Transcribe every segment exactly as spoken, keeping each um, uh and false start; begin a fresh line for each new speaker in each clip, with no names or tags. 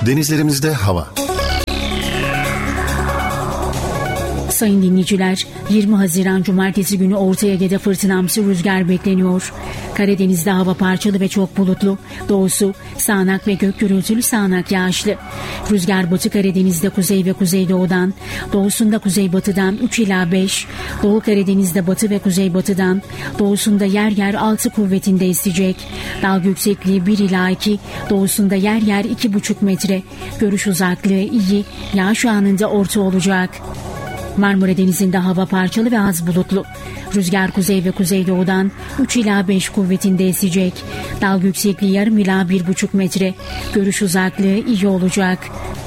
Denizlerimizde hava.
Sayın dinleyiciler, yirmi Haziran Cumartesi günü Orta Ege'de fırtınamsı rüzgar bekleniyor. Karadeniz'de hava parçalı ve çok bulutlu. Doğusu sağanak ve gök gürültülü sağanak yağışlı. Rüzgar Batı Karadeniz'de kuzey ve kuzeydoğudan, doğusunda kuzeybatıdan üç ila beş, Doğu Karadeniz'de batı ve kuzeybatıdan, doğusunda yer yer altı kuvvetinde esecek. Dalga yüksekliği bir ila iki, doğusunda yer yer iki buçuk metre. Görüş uzaklığı iyi, yağış anında orta olacak. Marmara Denizi'nde hava parçalı ve az bulutlu. Rüzgar kuzey ve kuzeydoğudan üç ila beş kuvvetinde esecek. Dalga yüksekliği yarım ila bir buçuk metre. Görüş uzaklığı iyi olacak.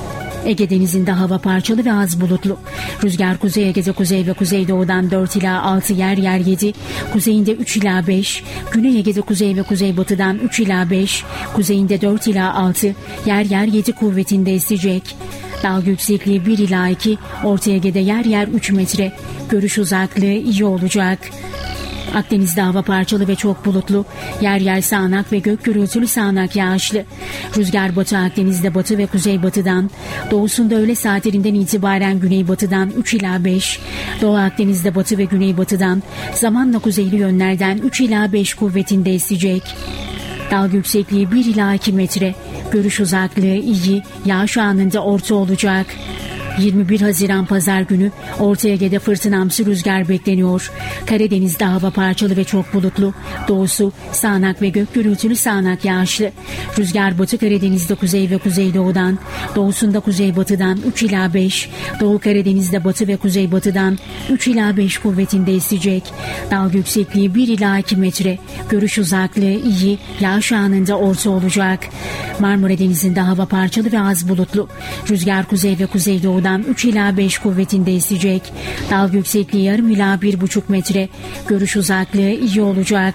Ege Denizi'nde hava parçalı ve az bulutlu. Rüzgar Kuzey Ege'de kuzey ve kuzeydoğudan dört ila altı, yer yer yedi, kuzeyinde üç ila beş, Güney Ege'de kuzey ve kuzeybatıdan üç ila beş, kuzeyinde dört ila altı, yer yer yedi kuvvetinde esecek. Dalga yüksekliği bir ila iki, Orta Ege'de yer yer üç metre. Görüş uzaklığı iyi olacak. Akdeniz'de hava parçalı ve çok bulutlu. Yer yer sağanak ve gök gürültülü sağanak yağışlı. Rüzgar Batı Akdeniz'de batı ve kuzeybatıdan, doğusunda öğle saatlerinden itibaren güneybatıdan üç ila beş, Doğu Akdeniz'de batı ve güneybatıdan, zamanla kuzeyli yönlerden üç ila beş kuvvetinde esecek. Dalga yüksekliği bir ila iki metre. Görüş uzaklığı iyi, yağış anında orta olacak. yirmi bir Haziran Pazar günü Orta Ege'de fırtınamsı rüzgar bekleniyor. Karadeniz'de hava parçalı ve çok bulutlu. Doğusu sağanak ve gök gürültülü sağanak yağışlı. Rüzgar Batı Karadeniz'de kuzey ve kuzeydoğudan, doğusunda kuzeybatıdan üç ila beş, Doğu Karadeniz'de batı ve kuzeybatıdan üç ila beş kuvvetinde esecek. Dalga yüksekliği bir ila iki metre. Görüş uzaklığı iyi, yağış anında orta olacak. Marmara Denizi'nde hava parçalı ve az bulutlu. Rüzgar kuzey ve kuzeydoğudan üç ila beş kuvvetinde esecek. Dalga yüksekliği yarım ila bir buçuk metre. Görüş uzaklığı iyi olacak.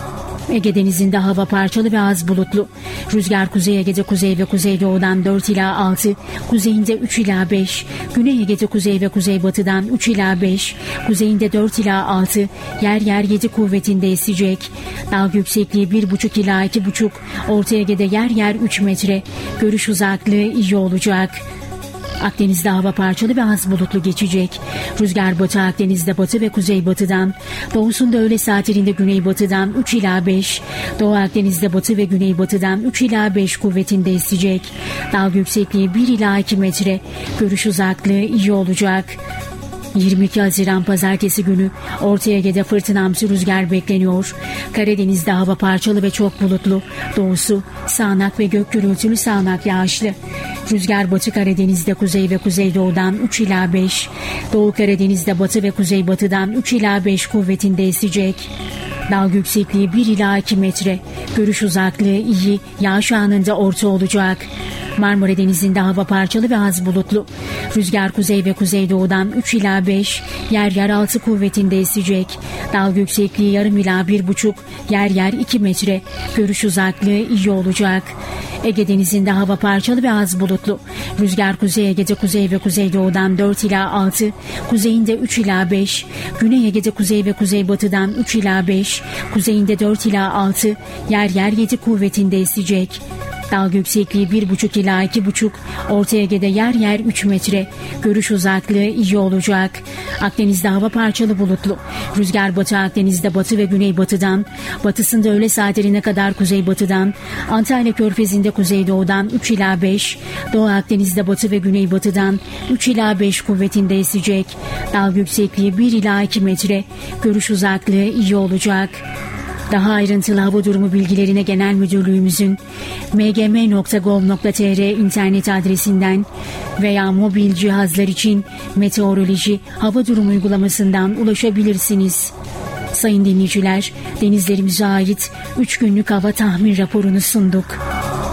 Ege Denizi'nde hava parçalı ve az bulutlu. Rüzgar Kuzey Ege'de kuzey ve kuzeydoğudan dört ila altı, kuzeyinde üç ila beş, Güney Ege'de kuzey ve kuzeybatıdan üç ila beş, kuzeyinde dört ila altı, yer yer yedi kuvvetinde esecek. Dalga yüksekliği bir buçuk ila iki buçuk, Orta Ege'de yer yer üç metre. Görüş uzaklığı iyi olacak. Akdeniz'de hava parçalı ve az bulutlu geçecek. Rüzgar Batı Akdeniz'de batı ve kuzeybatıdan, doğusunda öğle saatlerinde güneybatıdan üç ila beş, Doğu Akdeniz'de batı ve güneybatıdan üç ila beş kuvvetinde esecek. Dalga yüksekliği bir ila iki metre. Görüş uzaklığı iyi olacak. yirmi iki Haziran Pazartesi günü Orta Ege'de fırtınamsı rüzgar bekleniyor. Karadeniz'de hava parçalı ve çok bulutlu. Doğusu sağanak ve gök gürültülü sağanak yağışlı. Rüzgar Batı Karadeniz'de kuzey ve kuzeydoğudan üç ila beş, Doğu Karadeniz'de batı ve kuzeybatıdan üç ila beş kuvvetinde esecek. Dalga yüksekliği bir ila iki metre. Görüş uzaklığı iyi, yağış anında orta olacak. Marmara Denizi'nde hava parçalı ve az bulutlu. Rüzgar kuzey ve kuzeydoğudan üç ila beş, yer yer altı kuvvetinde esecek. Dalga yüksekliği yarım ila bir buçuk, yer yer iki metre. Görüş uzaklığı iyi olacak. Ege Denizi'nde hava parçalı ve az bulutlu. Rüzgar Kuzey Ege'de kuzey ve kuzeydoğudan dört ila altı, kuzeyinde üç ila beş, Güney Ege'de kuzey ve kuzeybatıdan üç ila beş, kuzeyinde dört ila altı, yer yer yedi kuvvetinde esecek. Dalga yüksekliği bir buçuk ila iki buçuk, Orta Ege'de yer yer üç metre. Görüş uzaklığı iyi olacak. Akdeniz'de hava parçalı bulutlu. Rüzgar Batı Akdeniz'de batı ve güneybatıdan, batısında öğle saatlerine kadar kuzeybatıdan, Antalya Körfezi'nde kuzeydoğudan üç ila beş, Doğu Akdeniz'de batı ve güneybatıdan üç ila beş kuvvetinde esecek. Dalga yüksekliği bir ila iki metre. Görüş uzaklığı iyi olacak. Daha ayrıntılı hava durumu bilgilerine Genel Müdürlüğümüzün m g m nokta gov nokta t r internet adresinden veya mobil cihazlar için meteoroloji hava durumu uygulamasından ulaşabilirsiniz. Sayın dinleyiciler, denizlerimize ait üç günlük hava tahmin raporunu sunduk.